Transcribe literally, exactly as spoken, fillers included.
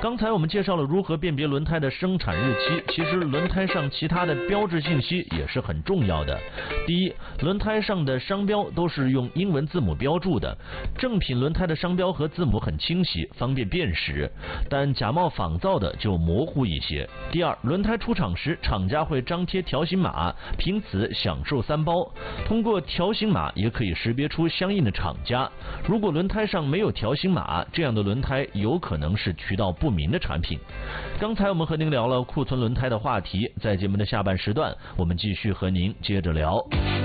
刚才我们介绍了如何辨别轮胎的生产日期，其实轮胎上其他的标志信息也是很重要的。第一，轮胎上的商标都是用英文字母标注的，正品轮胎的商标和字母很清晰，方便辨识，但假冒仿造的就模糊一些。第二，轮胎出厂时厂家会张贴条形码，凭此享受三包。通过条形码也可以识别出相应的厂家。如果轮胎上没有条形码，这样的轮胎有可能是渠道不明的产品。刚才我们和您聊了库存轮胎的话题，在节目的下半时段，我们继续和您接着聊。